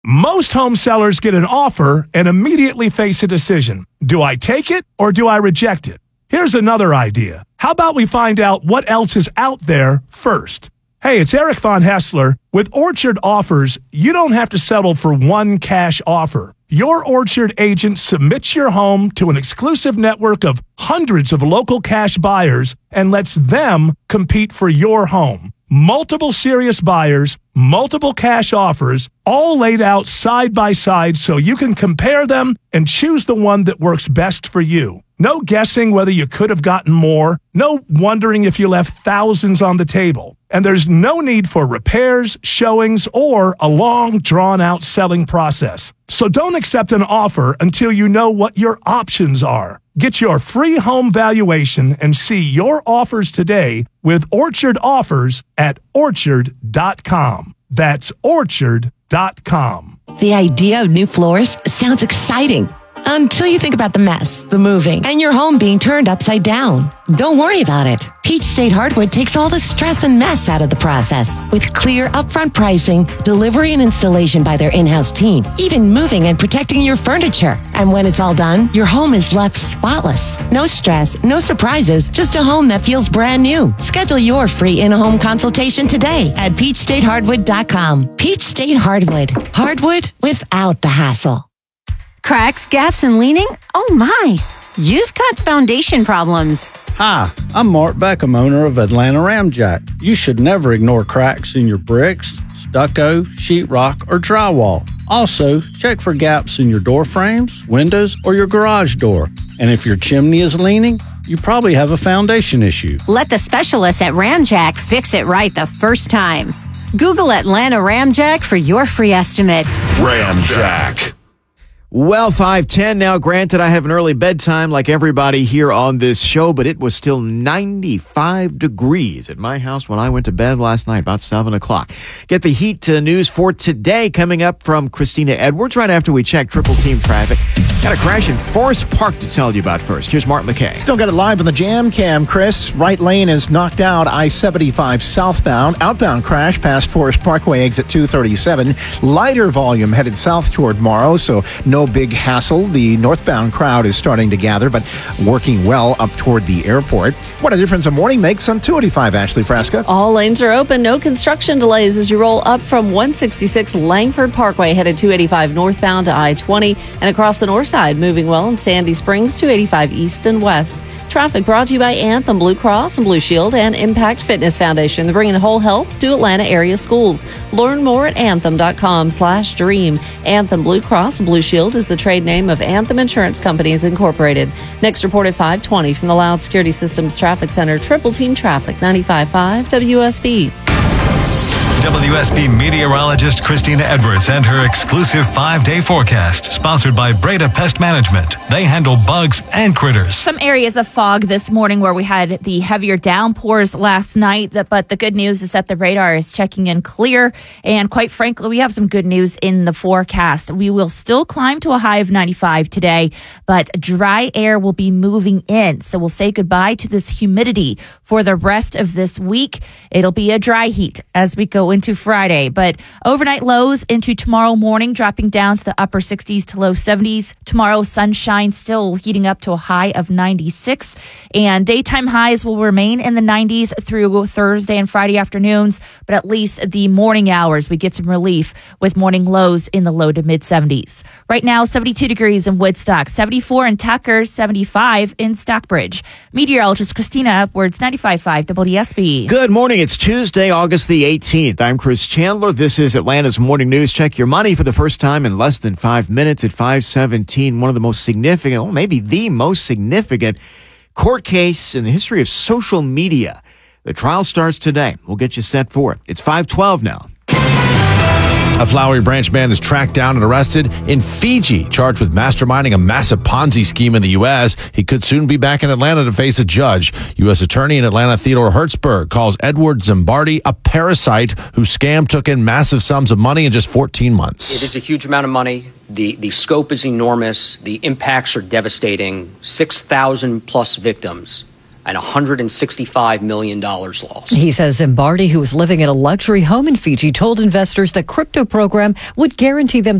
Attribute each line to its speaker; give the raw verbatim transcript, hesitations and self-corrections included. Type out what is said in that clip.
Speaker 1: Most home sellers get an offer and immediately face a decision. Do I take it or do I reject it? Here's another idea. How about we find out what else is out there first? Hey, it's Eric Von Hessler. With Orchard Offers, you don't have to settle for one cash offer. Your Orchard agent submits your home to an exclusive network of hundreds of local cash buyers and lets them compete for your home. Multiple serious buyers, multiple cash offers, all laid out side by side so you can compare them and choose the one that works best for you. No guessing whether you could have gotten more, no wondering if you left thousands on the table. And there's no need for repairs, showings, or a long, drawn-out selling process. So don't accept an offer until you know what your options are. Get your free home valuation and see your offers today with Orchard Offers at orchard dot com. That's orchard dot com.
Speaker 2: The idea of new floors sounds exciting. Until you think about the mess, the moving, and your home being turned upside down. Don't worry about it. Peach State Hardwood takes all the stress and mess out of the process. With clear upfront pricing, delivery and installation by their in-house team, even moving and protecting your furniture. And when it's all done, your home is left spotless. No stress, no surprises, just a home that feels brand new. Schedule your free in-home consultation today at peach state hardwood dot com. Peach State Hardwood. Hardwood without the hassle.
Speaker 3: Cracks, gaps, and leaning? Oh my! You've got foundation problems.
Speaker 4: Hi, I'm Mark Beckham, owner of Atlanta Ramjack. You should never ignore cracks in your bricks, stucco, sheetrock, or drywall. Also, check for gaps in your door frames, windows, or your garage door. And if your chimney is leaning, you probably have a foundation issue.
Speaker 3: Let the specialists at Ramjack fix it right the first time. Google Atlanta Ramjack for your free estimate.
Speaker 5: Ramjack.
Speaker 6: Well, five ten now. Granted, I have an early bedtime like everybody here on this show, but it was still ninety-five degrees at my house when I went to bed last night, about seven o'clock. Get the heat uh, news for today coming up from Christina Edwards right after we check triple team traffic. Got a crash in Forest Park to tell you about first. Here's Mark McKay.
Speaker 7: Still got it live on the jam cam, Chris. Right lane is knocked out. I seventy-five southbound. Outbound crash past Forest Parkway, exit two thirty-seven. Lighter volume headed south toward Morrow, so no big hassle. The northbound crowd is starting to gather, but working well up toward the airport. What a difference a morning makes on two eighty-five, Ashley Fresca.
Speaker 8: All lanes are open. No construction delays as you roll up from one sixty-six Langford Parkway, headed two eighty-five northbound to I twenty, and across the north side, moving well in Sandy Springs, two eighty-five east and west. Traffic brought to you by Anthem Blue Cross and Blue Shield and Impact Fitness Foundation. They're bringing whole health to Atlanta area schools. Learn more at anthem.com slash dream. Anthem Blue Cross and Blue Shield is the trade name of Anthem Insurance Companies Incorporated. Next report at five twenty from the Loud Security Systems Traffic Center. Triple Team Traffic, ninety-five point five W S B.
Speaker 9: W S B meteorologist Christina Edwards and her exclusive five-day forecast, sponsored by Breda Pest Management. They handle bugs and critters.
Speaker 10: Some areas of fog this morning where we had the heavier downpours last night, but the good news is that the radar is checking in clear, and quite frankly, we have some good news in the forecast. We will still climb to a high of ninety-five today, but dry air will be moving in, so we'll say goodbye to this humidity for the rest of this week. It'll be a dry heat as we go into Friday, but overnight lows into tomorrow morning, dropping down to the upper sixties to low seventies. Tomorrow, sunshine still heating up to a high of ninety-six, and daytime highs will remain in the nineties through Thursday and Friday afternoons, but at least the morning hours, we get some relief with morning lows in the low to mid seventies. Right now, seventy-two degrees in Woodstock, seventy-four in Tucker, seventy-five in Stockbridge. Meteorologist Christina Edwards, ninety-five point five W S B.
Speaker 6: Good morning. It's Tuesday, August the eighteenth. I'm Chris Chandler. This is Atlanta's Morning News. Check your money for the first time in less than five minutes at five seventeen. One of the most significant, well, maybe the most significant court case in the history of social media. The trial starts today. We'll get you set for it. It's five twelve now.
Speaker 11: A Flowery Branch man is tracked down and arrested in Fiji, charged with masterminding a massive Ponzi scheme in the U S. He could soon be back in Atlanta to face a judge. U S Attorney in Atlanta Theodore Hertzberg calls Edward Zimbardi a parasite whose scam took in massive sums of money in just fourteen months.
Speaker 12: It is a huge amount of money. The, the scope is enormous. The impacts are devastating. six thousand plus victims. and one hundred sixty-five million dollars lost.
Speaker 13: He says Zimbardi, who was living in a luxury home in Fiji, told investors the crypto program would guarantee them